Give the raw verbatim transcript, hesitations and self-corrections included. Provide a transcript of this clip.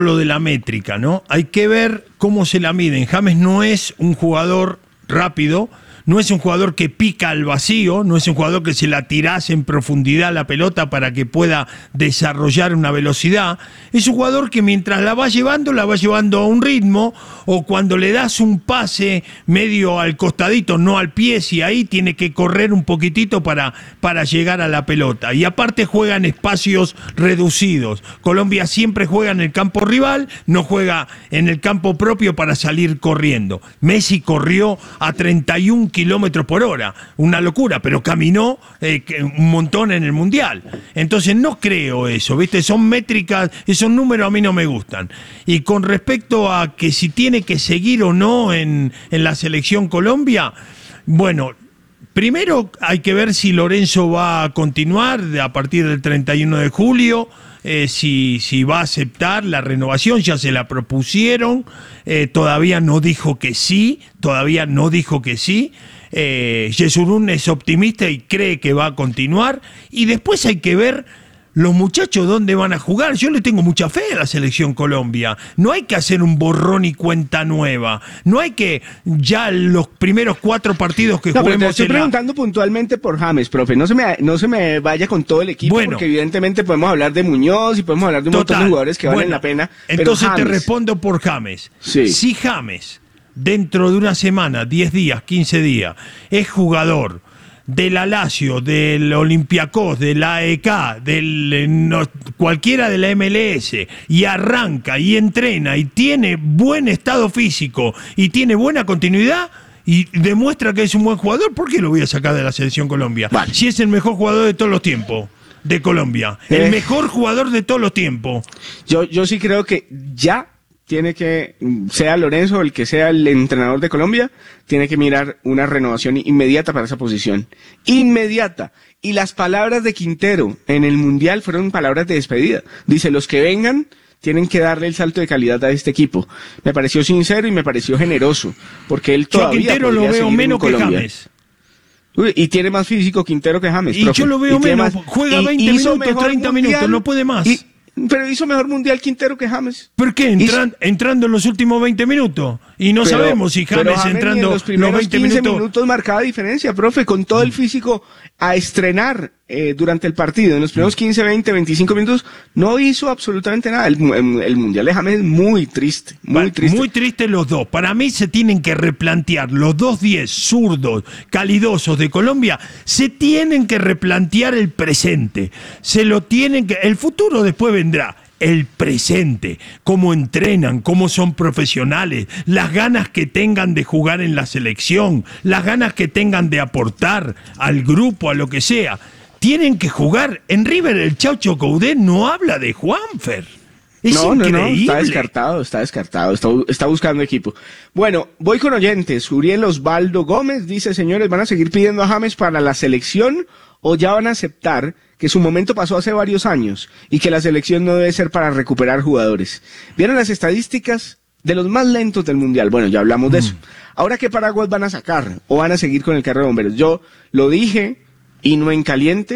lo de la métrica, ¿no? Hay que ver cómo se la miden. James no es un jugador rápido, no es un jugador que pica al vacío, no es un jugador que se la tirase en profundidad la pelota para que pueda desarrollar una velocidad. Es un jugador que mientras la va llevando, la va llevando a un ritmo, o cuando le das un pase medio al costadito, no al pie, si ahí tiene que correr un poquitito para, para llegar a la pelota. Y aparte juega en espacios reducidos. Colombia siempre juega en el campo rival, no juega en el campo propio para salir corriendo. Messi corrió a treinta y un kilómetros por hora, una locura, pero caminó eh, un montón en el Mundial. Entonces no creo eso, ¿viste? Son métricas, esos números a mí no me gustan. Y con respecto a que si tiene que seguir o no en, en la selección Colombia, bueno, primero hay que ver si Lorenzo va a continuar a partir del treinta y uno de julio, eh, si, si va a aceptar la renovación, ya se la propusieron, eh, todavía no dijo que sí, todavía no dijo que sí. Eh, Yesurún es optimista y cree que va a continuar, y después hay que ver los muchachos dónde van a jugar. Yo le tengo mucha fe a la selección Colombia. No hay que hacer un borrón y cuenta nueva. No hay que ya los primeros cuatro partidos que no, juguemos. Pero te estoy en preguntando la... puntualmente por James, profe. No se me no se me vaya con todo el equipo, bueno, porque evidentemente podemos hablar de Muñoz y podemos hablar de un total, montón de jugadores que bueno, valen la pena. Entonces pero James, te respondo por James. Sí. Si James, dentro de una semana, diez días, quince días, es jugador del Lazio, del Olympiacos, del A E K, del no, cualquiera de la M L S, y arranca y entrena y tiene buen estado físico y tiene buena continuidad y demuestra que es un buen jugador, ¿por qué lo voy a sacar de la selección Colombia? Vale. Si es el mejor jugador de todos los tiempos de Colombia, eh, el mejor jugador de todos los tiempos. Yo, yo sí creo que ya tiene que, sea Lorenzo o el que sea el entrenador de Colombia, tiene que mirar una renovación inmediata para esa posición. Inmediata. Y las palabras de Quintero en el Mundial fueron palabras de despedida. Dice, los que vengan tienen que darle el salto de calidad a este equipo. Me pareció sincero y me pareció generoso, porque él todavía yo a Quintero lo veo menos que James. Uy, y tiene más físico Quintero que James. Y profe. Yo lo veo y menos, más, juega veinte minutos, treinta minutos, no puede más. Y, pero hizo mejor Mundial Quintero que James. ¿Por qué? Entran, entrando en los últimos veinte minutos. Y no pero, sabemos si James, James entrando en los primeros los veinte quince minutos... minutos marcaba diferencia, profe, con todo el físico a estrenar eh, durante el partido. En los primeros quince, veinte, veinticinco minutos no hizo absolutamente nada. El, el, el Mundial de James es muy triste, muy bueno, triste. Muy triste los dos. Para mí se tienen que replantear los dos diez zurdos, calidosos de Colombia, se tienen que replantear el presente. Se lo tienen que... El futuro después vendrá. El presente, cómo entrenan, cómo son profesionales, las ganas que tengan de jugar en la selección, las ganas que tengan de aportar al grupo, a lo que sea. Tienen que jugar. En River el Chaucho Coudet no habla de Juanfer. Es no, increíble. No, no, está descartado, está descartado, está, está buscando equipo. Bueno, voy con oyentes. Uriel Osvaldo Gómez dice, señores, ¿van a seguir pidiendo a James para la selección o ya van a aceptar que su momento pasó hace varios años y que la selección no debe ser para recuperar jugadores? ¿Vieron las estadísticas de los más lentos del Mundial? Bueno, ya hablamos mm. de eso. Ahora, ¿qué paraguas van a sacar o van a seguir con el carro de bomberos? Yo lo dije y no en caliente.